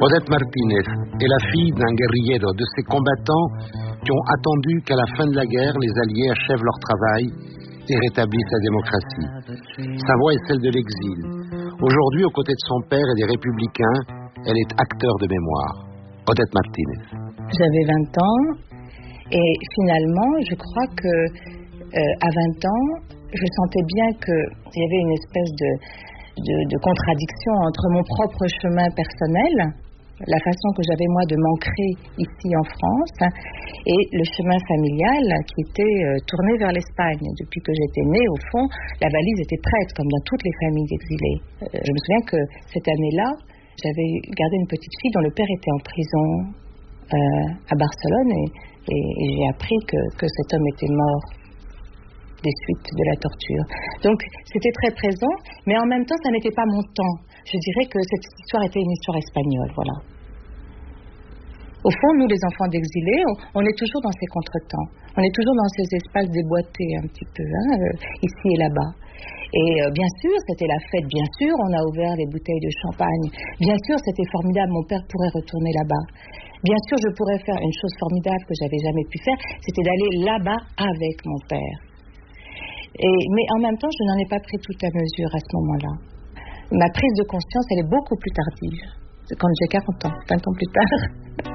Odette Martínez est la fille d'un guerrillero, de ces combattants qui ont attendu qu'à la fin de la guerre, les Alliés achèvent leur travail et rétablissent la démocratie. Sa voix est celle de l'exil. Aujourd'hui, aux côtés de son père et des Républicains, elle est acteur de mémoire. Odette Martínez. J'avais 20 ans et finalement, je crois que à 20 ans, je sentais bien qu'il y avait une espèce de contradiction entre mon propre chemin personnel, la façon que j'avais moi de m'ancrer ici en France, et le chemin familial qui était tourné vers l'Espagne. Depuis que j'étais née, au fond, la valise était prête, comme dans toutes les familles d'exilés. Je me souviens que cette année-là, j'avais gardé une petite fille dont le père était en prison à Barcelone, et j'ai appris que cet homme était mort des suites de la torture. Donc c'était très présent, mais en même temps ça n'était pas mon temps. Je dirais que cette histoire était une histoire espagnole, voilà. Au fond, nous les enfants d'exilés, on est toujours dans ces contretemps. On est toujours dans ces espaces déboîtés un petit peu, ici et là-bas. Et bien sûr, c'était la fête, bien sûr, on a ouvert les bouteilles de champagne. Bien sûr, c'était formidable, mon père pourrait retourner là-bas. Bien sûr, je pourrais faire une chose formidable que j'avais jamais pu faire, c'était d'aller là-bas avec mon père. Mais en même temps, je n'en ai pas pris toute la mesure à ce moment-là. Ma prise de conscience, elle est beaucoup plus tardive. C'est quand j'ai 40 ans, 20 ans plus tard.